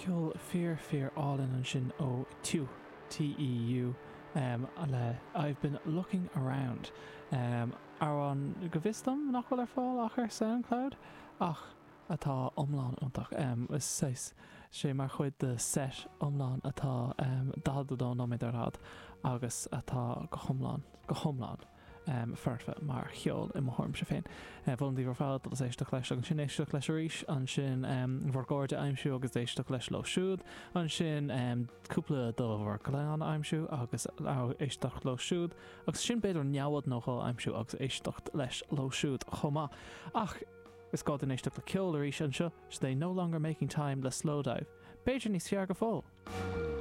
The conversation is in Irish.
ceol fear all-in an sin ó TEU, T-E-U. I've been looking around. Ar an go bhistam nach bhfuil ar fáil ach ar SoundCloud ach atá omláin iontach is sé mar chuid de set omláin atá dal nó mé rad agus atá go thomláin ferfa mar cheol I mthorm se féin. Bhfuil dí fáil dat éisteach leis an sin éisteach leis ríis an sin bhórgáirde aimimsú agus éisteach leis lo siúd an sin cúpla do bhar goléán aimimsú agus éisteach lo siúd agus sin beidir neabhad nóá aimimsú agus éisteach leis lo siúd chomá ach is gá den éisteach le ceol ríis an seo they no longer making time le slow dive. Beidir níos fear go fáil.